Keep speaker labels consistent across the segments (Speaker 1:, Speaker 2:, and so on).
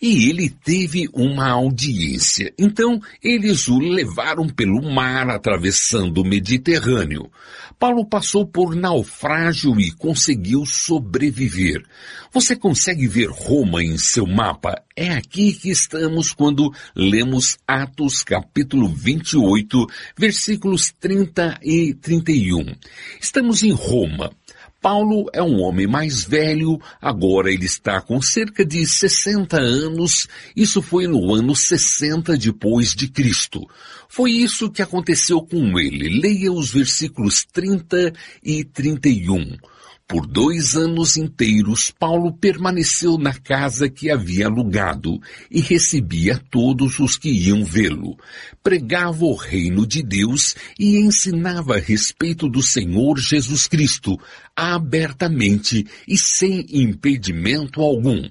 Speaker 1: e ele teve uma audiência. Então, eles o levaram pelo mar, atravessando o Mediterrâneo. Paulo passou por naufrágio e conseguiu sobreviver. Você consegue ver Roma em seu mapa? É aqui que estamos quando lemos Atos capítulo 28, versículos 30 e 31. Estamos em Roma. Paulo é um homem mais velho, agora ele está com cerca de 60 anos, isso foi no ano 60 depois de Cristo. Foi isso que aconteceu com ele. Leia os versículos 30 e 31. Por 2 anos inteiros, Paulo permaneceu na casa que havia alugado e recebia todos os que iam vê-lo. Pregava o reino de Deus e ensinava a respeito do Senhor Jesus Cristo, abertamente e sem impedimento algum.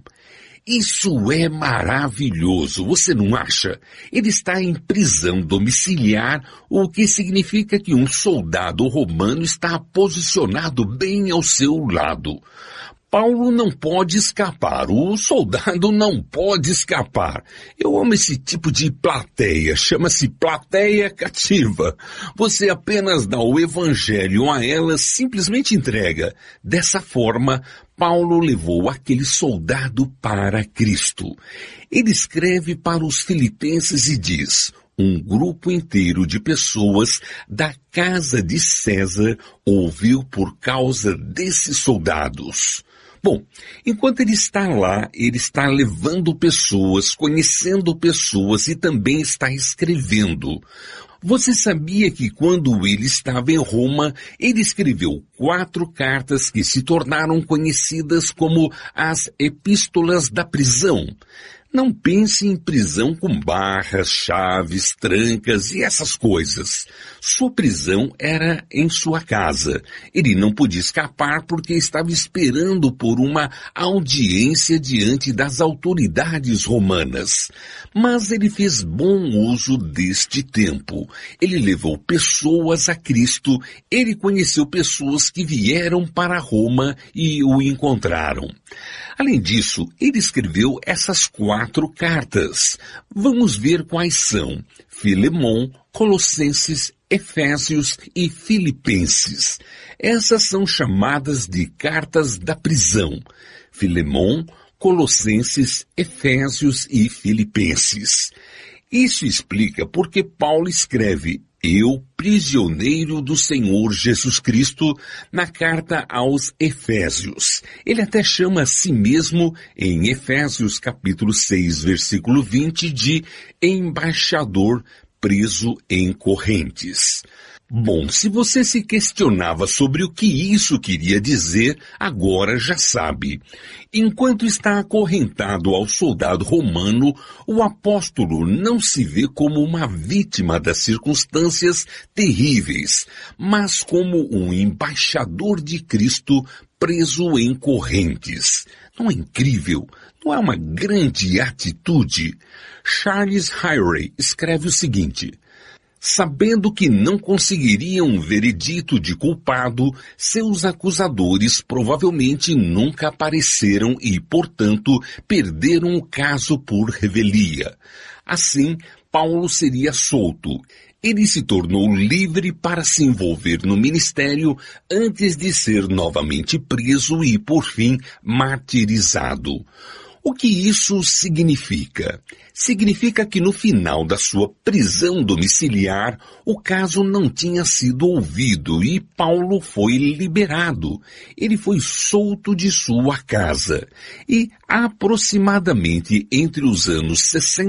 Speaker 1: Isso é maravilhoso, você não acha? Ele está em prisão domiciliar, o que significa que um soldado romano está posicionado bem ao seu lado. Paulo não pode escapar, o soldado não pode escapar. Eu amo esse tipo de plateia, chama-se plateia cativa. Você apenas dá o evangelho a ela, simplesmente entrega. Dessa forma, Paulo levou aquele soldado para Cristo. Ele escreve para os filipenses e diz: um grupo inteiro de pessoas da casa de César ouviu por causa desses soldados. Bom, enquanto ele está lá, ele está levando pessoas, conhecendo pessoas e também está escrevendo. Você sabia que quando ele estava em Roma, ele escreveu 4 cartas que se tornaram conhecidas como as Epístolas da Prisão? Não pense em prisão com barras, chaves, trancas e essas coisas. Sua prisão era em sua casa. Ele não podia escapar porque estava esperando por uma audiência diante das autoridades romanas. Mas ele fez bom uso deste tempo. Ele levou pessoas a Cristo, ele conheceu pessoas que vieram para Roma e o encontraram. Além disso, ele escreveu essas 4 cartas. Vamos ver quais são: Filemon, Colossenses, Efésios e Filipenses. Essas são chamadas de cartas da prisão. Filemon, Colossenses, Efésios e Filipenses. Isso explica porque Paulo escreve: eu, prisioneiro do Senhor Jesus Cristo, na carta aos Efésios. Ele até chama a si mesmo, em Efésios capítulo 6, versículo 20, de embaixador preso em correntes. Bom, se você se questionava sobre o que isso queria dizer, agora já sabe. Enquanto está acorrentado ao soldado romano, o apóstolo não se vê como uma vítima das circunstâncias terríveis, mas como um embaixador de Cristo preso em correntes. Não é incrível? Não é uma grande atitude? Charles Hyray escreve o seguinte: sabendo que não conseguiriam um veredito de culpado, seus acusadores provavelmente nunca apareceram e, portanto, perderam o caso por revelia. Assim, Paulo seria solto. Ele se tornou livre para se envolver no ministério antes de ser novamente preso e, por fim, martirizado. O que isso significa? Significa que no final da sua prisão domiciliar, o caso não tinha sido ouvido e Paulo foi liberado. Ele foi solto de sua casa. E aproximadamente entre os anos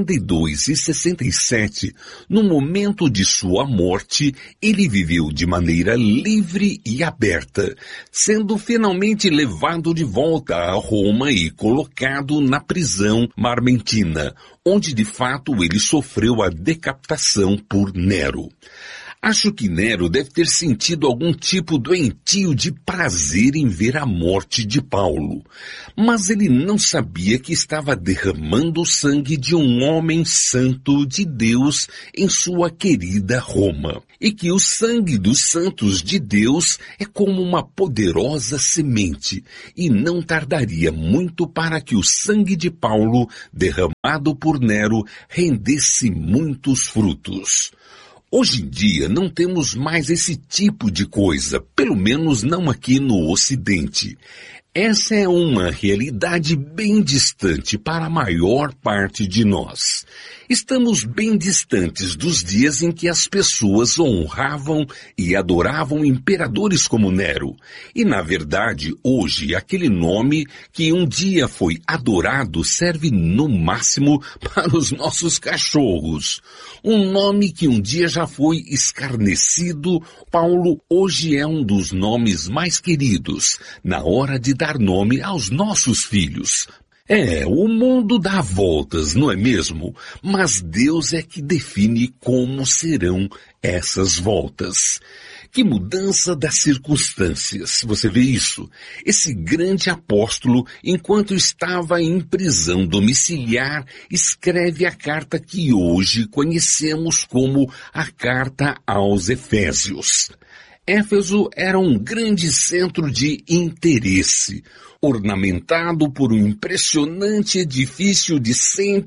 Speaker 1: 62 e 67, no momento de sua morte, ele viveu de maneira livre e aberta, sendo finalmente levado de volta a Roma e colocado na prisão marmentina, onde de fato ele sofreu a decapitação por Nero. Acho que Nero deve ter sentido algum tipo doentio de prazer em ver a morte de Paulo. Mas ele não sabia que estava derramando o sangue de um homem santo de Deus em sua querida Roma. E que o sangue dos santos de Deus é como uma poderosa semente, e não tardaria muito para que o sangue de Paulo, derramado por Nero, rendesse muitos frutos. Hoje em dia não temos mais esse tipo de coisa, pelo menos não aqui no Ocidente. Essa é uma realidade bem distante para a maior parte de nós. Estamos bem distantes dos dias em que as pessoas honravam e adoravam imperadores como Nero. E, na verdade, hoje, aquele nome que um dia foi adorado serve no máximo para os nossos cachorros. Um nome que um dia já foi escarnecido, Paulo hoje é um dos nomes mais queridos, na hora de dar nome aos nossos filhos. O mundo dá voltas, não é mesmo? Mas Deus é que define como serão essas voltas. Que mudança das circunstâncias, você vê isso? Esse grande apóstolo, enquanto estava em prisão domiciliar, escreve a carta que hoje conhecemos como a Carta aos Efésios. Éfeso era um grande centro de interesse, ornamentado por um impressionante edifício de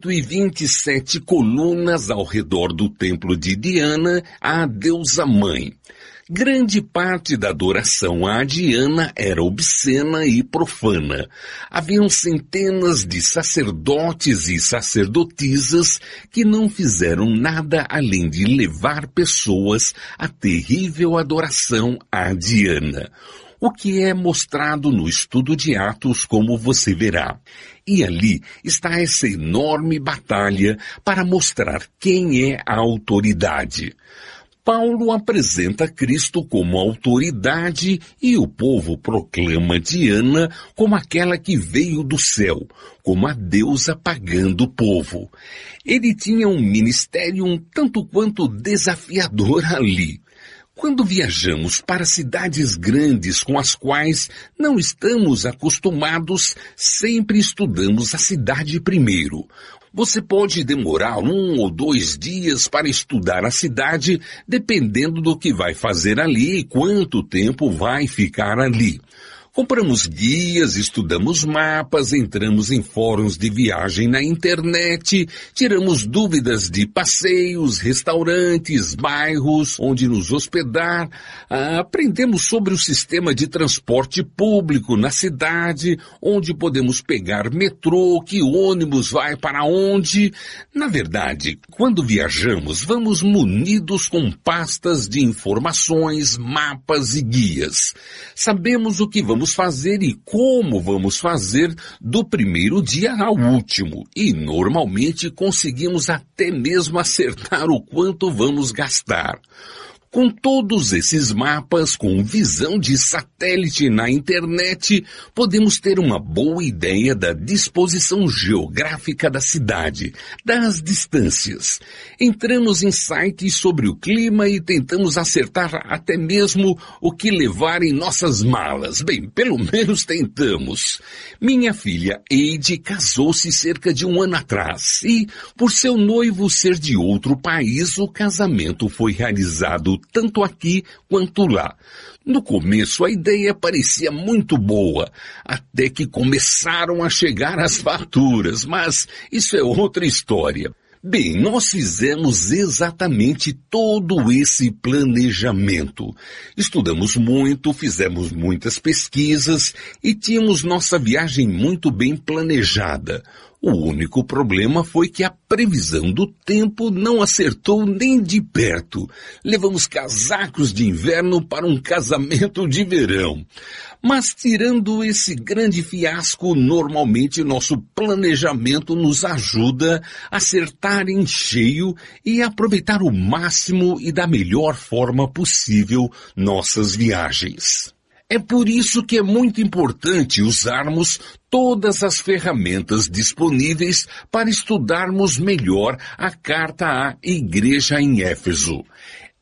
Speaker 1: 127 colunas ao redor do templo de Diana, a deusa mãe. Grande parte da adoração a Diana era obscena e profana. Haviam centenas de sacerdotes e sacerdotisas que não fizeram nada além de levar pessoas à terrível adoração a Diana. O que é mostrado no estudo de Atos, como você verá. E ali está essa enorme batalha para mostrar quem é a autoridade. Paulo apresenta Cristo como autoridade e o povo proclama Diana como aquela que veio do céu, como a deusa pagã do povo. Ele tinha um ministério um tanto quanto desafiador ali. Quando viajamos para cidades grandes com as quais não estamos acostumados, sempre estudamos a cidade primeiro. Você pode demorar 1 ou 2 dias para estudar a cidade, dependendo do que vai fazer ali e quanto tempo vai ficar ali. Compramos guias, estudamos mapas, entramos em fóruns de viagem na internet, tiramos dúvidas de passeios, restaurantes, bairros onde nos hospedar, aprendemos sobre o sistema de transporte público na cidade, onde podemos pegar metrô, que ônibus vai para onde. Na verdade, quando viajamos, vamos munidos com pastas de informações, mapas e guias. Sabemos o que vamos fazer e como vamos fazer do primeiro dia ao último, e normalmente conseguimos até mesmo acertar o quanto vamos gastar. Com todos esses mapas, com visão de satélite na internet, podemos ter uma boa ideia da disposição geográfica da cidade, das distâncias. Entramos em sites sobre o clima e tentamos acertar até mesmo o que levar em nossas malas. Bem, pelo menos tentamos. Minha filha Eide casou-se cerca de 1 ano atrás e, por seu noivo ser de outro país, o casamento foi realizado tanto aqui quanto lá. No começo a ideia parecia muito boa, até que começaram a chegar as faturas, mas isso é outra história. Bem, nós fizemos exatamente todo esse planejamento. Estudamos muito, fizemos muitas pesquisas e tínhamos nossa viagem muito bem planejada. O único problema foi que a previsão do tempo não acertou nem de perto. Levamos casacos de inverno para um casamento de verão. Mas tirando esse grande fiasco, normalmente nosso planejamento nos ajuda a acertar em cheio e aproveitar o máximo e da melhor forma possível nossas viagens. É por isso que é muito importante usarmos todas as ferramentas disponíveis para estudarmos melhor a carta à igreja em Éfeso.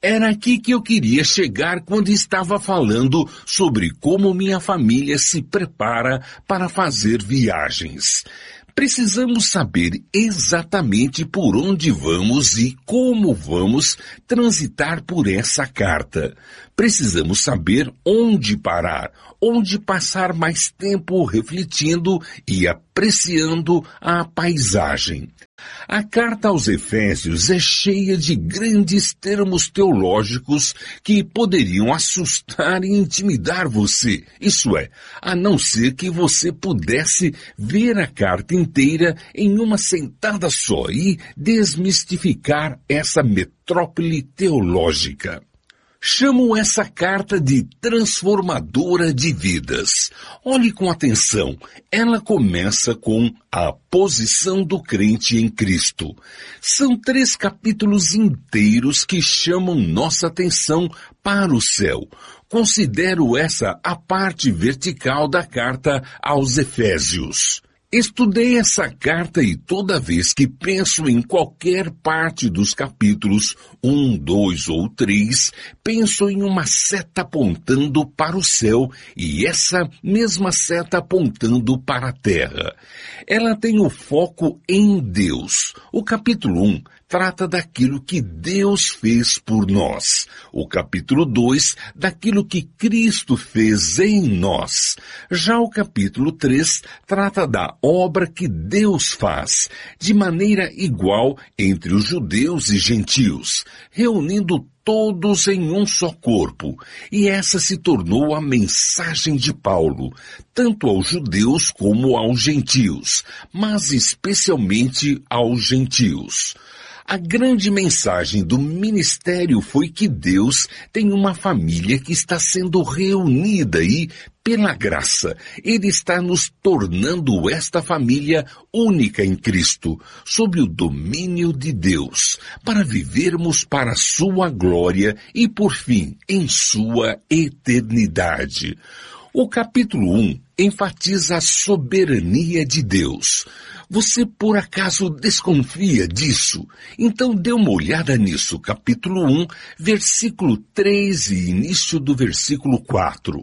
Speaker 1: Era aqui que eu queria chegar quando estava falando sobre como minha família se prepara para fazer viagens. Precisamos saber exatamente por onde vamos e como vamos transitar por essa carta. Precisamos saber onde parar, onde passar mais tempo refletindo e apreciando a paisagem. A carta aos Efésios é cheia de grandes termos teológicos que poderiam assustar e intimidar você. Isso é, a não ser que você pudesse ver a carta inteira em uma sentada só e desmistificar essa metrópole teológica. Chamo essa carta de transformadora de vidas. Olhe com atenção. Ela começa com a posição do crente em Cristo. São 3 capítulos inteiros que chamam nossa atenção para o céu. Considero essa a parte vertical da carta aos Efésios. Estudei essa carta e toda vez que penso em qualquer parte dos capítulos 1, 2 ou 3, penso em uma seta apontando para o céu e essa mesma seta apontando para a terra. Ela tem o foco em Deus. O capítulo 1 trata daquilo que Deus fez por nós. O capítulo 2, daquilo que Cristo fez em nós. Já o capítulo 3 trata da obra que Deus faz, de maneira igual entre os judeus e gentios, reunindo todos em um só corpo. E essa se tornou a mensagem de Paulo, tanto aos judeus como aos gentios, mas especialmente aos gentios. A grande mensagem do ministério foi que Deus tem uma família que está sendo reunida e, pela graça, Ele está nos tornando esta família única em Cristo, sob o domínio de Deus, para vivermos para a sua glória e, por fim, em sua eternidade. O capítulo 1 enfatiza a soberania de Deus. Você por acaso desconfia disso? Então dê uma olhada nisso, capítulo 1, versículo 3 e início do versículo 4.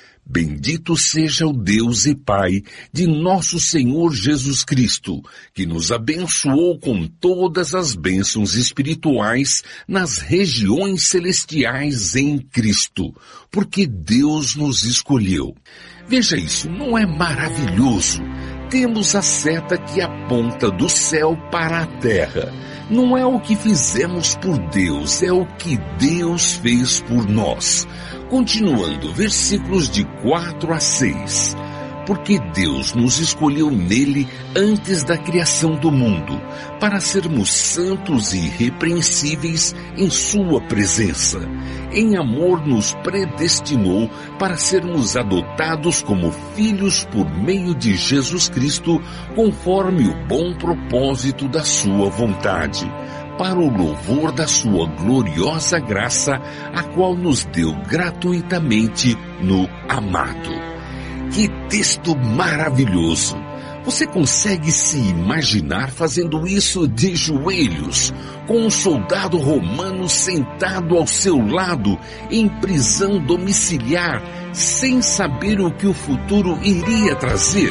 Speaker 1: Bendito seja o Deus e Pai de nosso Senhor Jesus Cristo, que nos abençoou com todas as bênçãos espirituais nas regiões celestiais em Cristo, porque Deus nos escolheu. Veja isso, não é maravilhoso? Temos a seta que aponta do céu para a terra. Não é o que fizemos por Deus, é o que Deus fez por nós. Continuando, versículos de 4 a 6. Porque Deus nos escolheu nele antes da criação do mundo, para sermos santos e irrepreensíveis em sua presença. Em amor nos predestinou para sermos adotados como filhos por meio de Jesus Cristo, conforme o bom propósito da sua vontade, para o louvor da sua gloriosa graça, a qual nos deu gratuitamente no amado. Que texto maravilhoso! Você consegue se imaginar fazendo isso de joelhos, com um soldado romano sentado ao seu lado, em prisão domiciliar, sem saber o que o futuro iria trazer?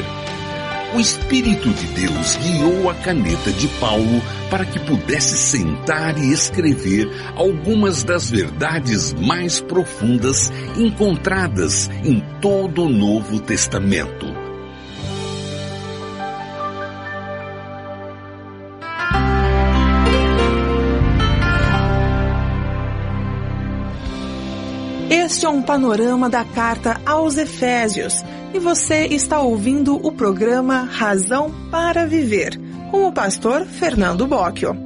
Speaker 1: O Espírito de Deus guiou a caneta de Paulo para que pudesse sentar e escrever algumas das verdades mais profundas encontradas em todo o Novo Testamento.
Speaker 2: Este é um panorama da carta aos Efésios e você está ouvindo o programa Razão para Viver, com o pastor Fernando Bocchio.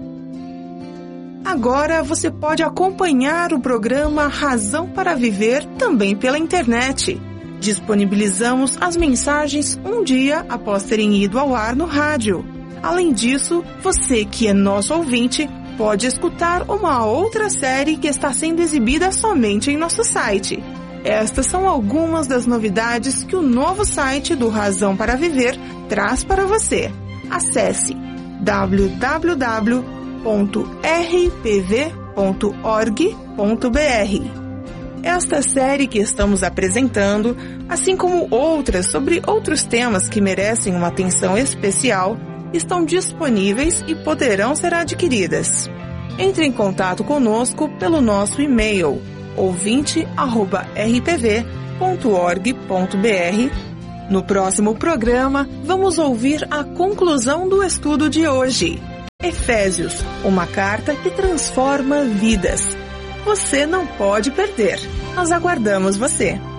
Speaker 2: Agora você pode acompanhar o programa Razão para Viver também pela internet. Disponibilizamos as mensagens um dia após terem ido ao ar no rádio. Além disso, você que é nosso ouvinte pode escutar uma outra série que está sendo exibida somente em nosso site. Estas são algumas das novidades que o novo site do Razão para Viver traz para você. Acesse www.razãoparaviver.com Esta série que estamos apresentando, assim como outras sobre outros temas que merecem uma atenção especial, estão disponíveis e poderão ser adquiridas. Entre em contato conosco pelo nosso e-mail ouvinte@rpv.org.br. No próximo programa, vamos ouvir a conclusão do estudo de hoje. Efésios, uma carta que transforma vidas. Você não pode perder. Nós aguardamos você.